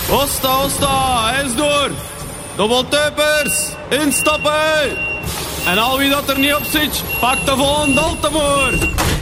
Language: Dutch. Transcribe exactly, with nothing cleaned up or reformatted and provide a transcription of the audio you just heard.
Osta, osta, eens door. Dobbeltuipers, instappen. En al wie dat er niet op zit, pak de volgende Altemoer.